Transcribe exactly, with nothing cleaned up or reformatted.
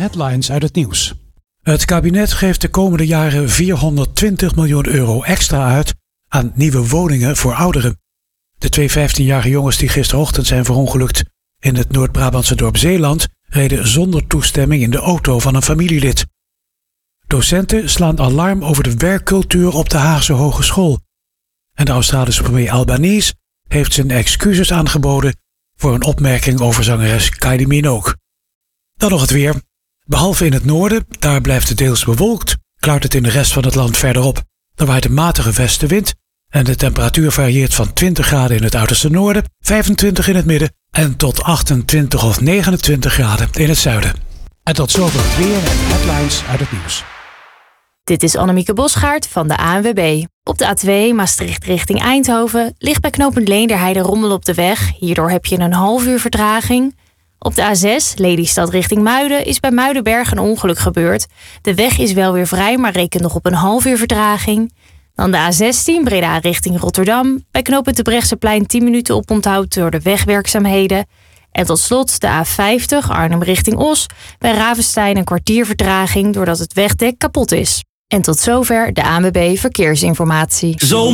headlines uit het nieuws. Het kabinet geeft de komende jaren vierhonderdtwintig miljoen euro extra uit aan nieuwe woningen voor ouderen. De twee vijftienjarige jongens die gisterochtend zijn verongelukt in het Noord-Brabantse dorp Zeeland reden zonder toestemming in de auto van een familielid. Docenten slaan alarm over de werkcultuur op de Haagse Hogeschool. En de Australische premier Albanese heeft zijn excuses aangeboden voor een opmerking over zangeres Kylie Minogue. Dan nog het weer. Behalve in het noorden, daar blijft het deels bewolkt, klaart het in de rest van het land verderop. Er waait een matige westenwind en de temperatuur varieert van twintig graden in het uiterste noorden, vijfentwintig in het midden en tot achtentwintig of negenentwintig graden in het zuiden. En tot zover het weer en headlines uit het nieuws. Dit is Annemieke Bosgaard van de A N W B. Op de A twee Maastricht richting Eindhoven ligt bij knooppunt Leenderheide rommel op de weg. Hierdoor heb je een half uur vertraging. Op de A zes Lelystad richting Muiden is bij Muidenberg een ongeluk gebeurd. De weg is wel weer vrij, maar reken nog op een half uur vertraging. Dan de A zestien Breda richting Rotterdam. Bij knooppunt Terbrechtseplein tien minuten oponthoud door de wegwerkzaamheden. En tot slot de A vijftig Arnhem richting Os. Bij Ravenstein een kwartier vertraging doordat het wegdek kapot is. En tot zover de A N W B Verkeersinformatie. Zomer.